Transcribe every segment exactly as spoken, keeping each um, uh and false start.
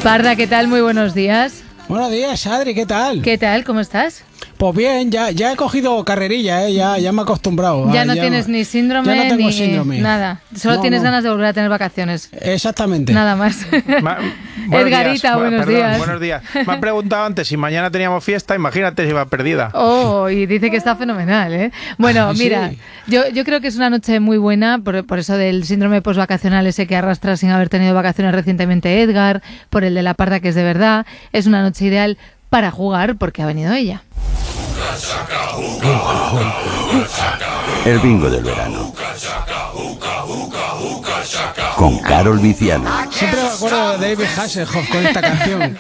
Parda, ¿qué tal? Muy buenos días. Buenos días, Adri, ¿qué tal? ¿Qué tal? ¿Cómo estás? Pues bien, ya, ya he cogido carrerilla, ¿eh? ya, ya me he acostumbrado. Ya ah, no ya, tienes ni síndrome ya no tengo ni síndrome. nada. Solo No, tienes no. ganas de volver a tener vacaciones. Exactamente. Nada más. Ma buenos Edgarita, días. buenos Perdón, días. Buenos días. Me han preguntado antes si mañana teníamos fiesta, imagínate si iba perdida. Oh, y dice que está fenomenal, ¿eh? Bueno, Sí. mira, yo, yo creo que es una noche muy buena por, por eso del síndrome postvacacional ese que arrastra sin haber tenido vacaciones recientemente Edgar, por el de la Parda que es de verdad. Es una noche ideal para jugar porque ha venido ella. El bingo del verano. Con Carol Viciano. Siempre me acuerdo de David Hasselhoff con esta canción.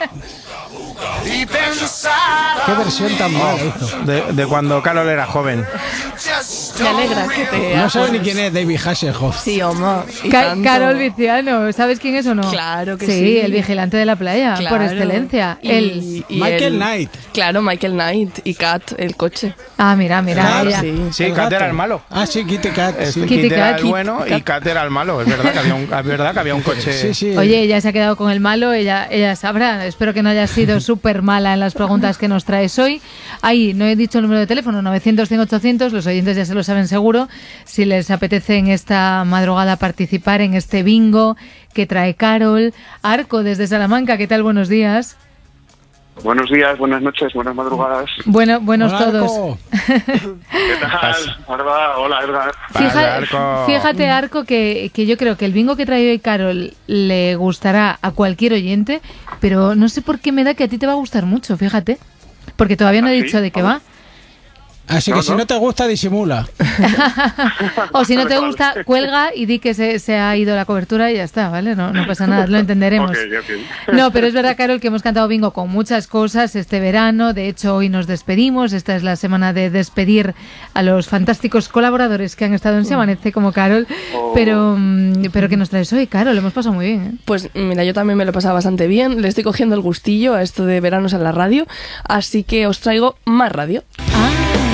Qué versión tan mala hizo. De, de cuando Carol era joven. Me alegra que te... No sabe ni quién es David Hasselhoff. Sí, Oma. y Ca- tanto. Carol Viciano, ¿sabes quién es o no? Claro que sí. sí. El vigilante de la playa, por Claro. excelencia. Y- Él. y Michael el- Knight. Claro, Michael Knight y Kat, el coche. Ah, mira, mira, Claro, ella. sí. Sí, El Kat gato. era el malo. Ah, sí, Kitty Cat. Este, Sí. Kitty Kit era Kat, el Kit bueno Kat. y Kat era el malo. Es verdad que había un, es verdad que había un coche. Sí, sí. Oye, ella se ha quedado con el malo, ella, ella sabrá. Espero que no haya sido súper mala en las preguntas que nos traes hoy. Ahí, no he dicho el número de teléfono, novecientos, cien, ochocientos, los oyentes ya se lo saben seguro. Si les apetece en esta madrugada participar en este bingo que trae Carol. Arco, desde Salamanca, ¿qué tal? Buenos días. Buenos días, buenas noches, buenas madrugadas. Bueno, buenos Hola, todos. Arco. ¿Qué tal? Arda, hola, Edgar. Pasa, Fija- Arco. fíjate, Arco, que, que yo creo que el bingo que trae hoy Carol le gustará a cualquier oyente, pero no sé por qué me da que a ti te va a gustar mucho, fíjate. Porque todavía no he ¿Ah, sí? dicho de qué va. Así que No, si no. no te gusta, disimula. O si no te gusta, cuelga y di que se, se ha ido la cobertura y ya está, ¿vale? No, no pasa nada, lo entenderemos. Ok, ok. No, pero es verdad, Carol, que hemos cantado bingo con muchas cosas este verano. De hecho, hoy nos despedimos. Esta es la semana de despedir a los fantásticos colaboradores que han estado en Se Amanece como Carol. Pero, mm, pero ¿qué nos traes hoy, Carol? Lo hemos pasado muy bien, ¿eh? Pues mira, yo también me lo he pasado bastante bien. Le estoy cogiendo el gustillo a esto de veranos en la radio. Así que os traigo más radio.